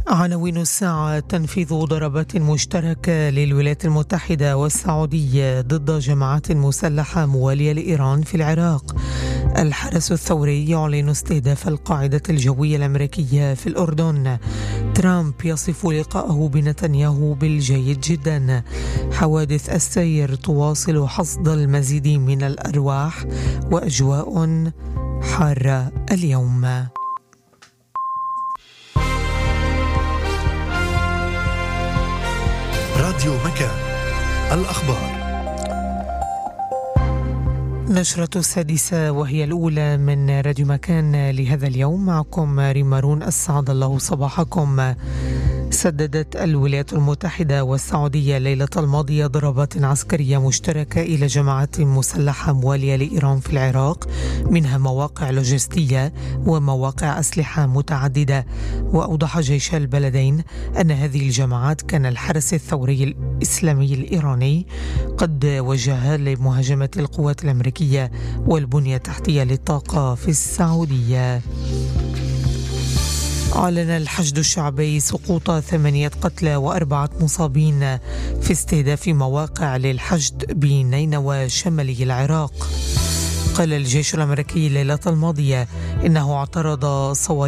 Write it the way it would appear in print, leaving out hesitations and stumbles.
عناوين الساعة: تنفيذ ضربات مشتركة للولايات المتحدة والسعودية ضد جماعات مسلحة موالية لإيران في العراق. الحرس الثوري يعلن استهداف القاعدة الجوية الأمريكية في الأردن. ترامب يصف لقاءه بنتنياهو بالجيد جدا. حوادث السير تواصل حصد المزيد من الأرواح، وأجواء حارة اليوم. راديو مكان، الأخبار. نشرة السادسة وهي الأولى من راديو مكان لهذا اليوم، معكم ريمارون. أسعد الله صباحكم. سددت الولايات المتحدة والسعودية ليلة الماضية ضربات عسكرية مشتركة إلى جماعات مسلحة موالية لإيران في العراق، منها مواقع لوجستية ومواقع أسلحة متعددة. وأوضح جيش البلدين أن هذه الجماعات كان الحرس الثوري الإسلامي الإيراني قد وجهها لمهاجمة القوات الأمريكية والبنية التحتية للطاقة في السعودية. أعلن الحشد الشعبي سقوط 8 قتلى و4 مصابين في استهداف مواقع للحشد بنينوى شمالي العراق. قال الجيش الأمريكي ليلة الماضية إنه اعترض صواريخ